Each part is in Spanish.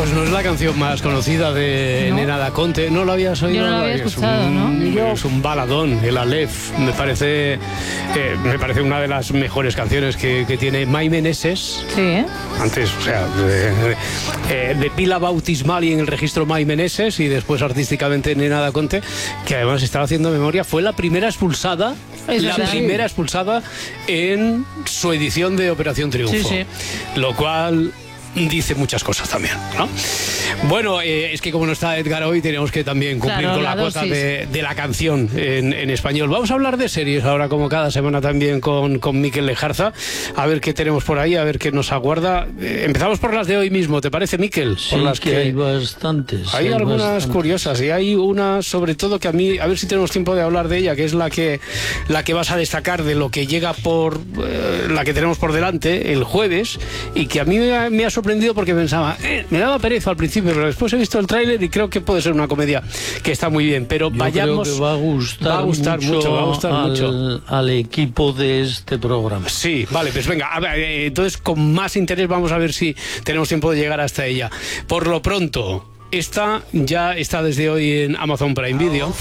Pues no es la canción más conocida de Nena Da Conte. ¿No lo habías oído? Yo no lo había escuchado, ¿no? Es un baladón, el Aleph. Me parece una de las mejores canciones que tiene Mai Meneses. Sí, ¿eh? Antes, o sea, de pila bautismal y en el registro Mai Meneses, y después artísticamente Nena Da Conte, que además estaba haciendo memoria, fue la primera expulsada. Primera expulsada en su edición de Operación Triunfo. Sí, sí. Lo cual dice muchas cosas también, ¿no? Bueno, es que como no está Edgar hoy, tenemos que también cumplir con la cuota de la canción en español. Vamos a hablar de series ahora, como cada semana también con Mikel Lejarza. A ver qué tenemos por ahí, a ver qué nos aguarda. Empezamos por las de hoy mismo, ¿te parece, Mikel? Sí, por las que hay bastantes. Hay algunas bastantes curiosas, y hay una sobre todo que a mí, a ver si tenemos tiempo de hablar de ella, que es la que vas a destacar de lo que llega por la que tenemos por delante el jueves, y que a mí me ha sorprendido porque pensaba, me daba pereza al principio, pero después he visto el tráiler y creo que puede ser una comedia que está muy bien. Pero vayamos, creo que va a gustar mucho al equipo de este programa. Sí, vale, pues venga, a ver, entonces con más interés vamos a ver si tenemos tiempo de llegar hasta ella. Por lo pronto, esta ya está desde hoy en Amazon Prime Video.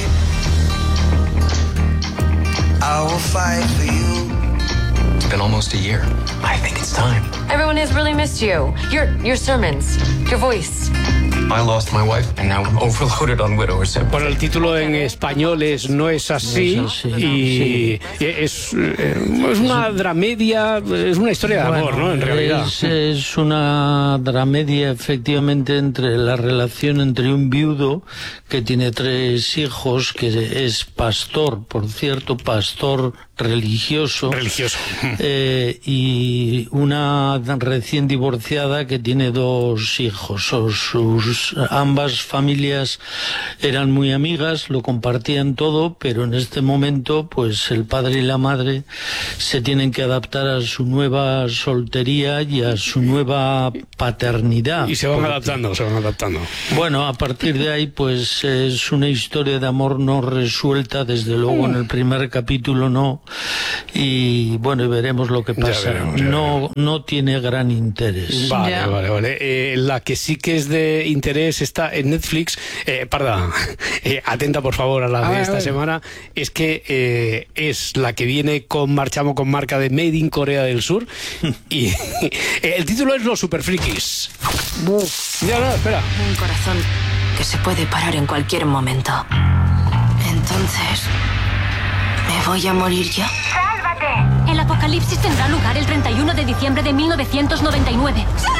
I will fight for you. It's been almost a year. I think it's time. Everyone has really missed you. Your sermons, your voice. I lost my wife and now I'm overloaded on widowers. Bueno, el título en español es No es así, y es una dramedia, es una historia de amor, ¿no? En realidad. Es una dramedia, efectivamente, entre la relación entre un viudo que tiene 3 hijos, que es pastor, por cierto, pastor religioso. Y una recién divorciada que tiene 2 hijos. Ambas familias eran muy amigas, lo compartían todo, pero en este momento pues el padre y la madre se tienen que adaptar a su nueva soltería y a su nueva paternidad. Y se van adaptando. Bueno, a partir de ahí pues es una historia de amor no resuelta, desde luego en el primer capítulo no, y bueno, veremos lo que pasa. No tiene gran interés. Vale. La que sí que es de interés está en Netflix. Atenta por favor a la de esta semana. Es que es la que viene marchamos con marca de Made in Corea del Sur. Y el título es Los Superfrikis. Espera. Un corazón que se puede parar en cualquier momento. Entonces, ¿me voy a morir yo? ¡Sálvate! El apocalipsis tendrá lugar el 31 de diciembre de 1999.